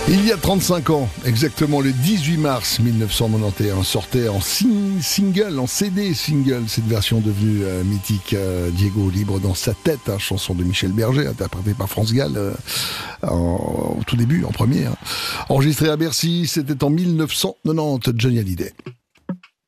Il y a 35 ans, exactement le 18 mars 1991, sortait en single, en CD single, cette version devenue mythique, Diego Libre dans sa tête, chanson de Michel Berger, interprétée par France Gall au tout début, en premier. Enregistré à Bercy, c'était en 1990, Johnny Hallyday.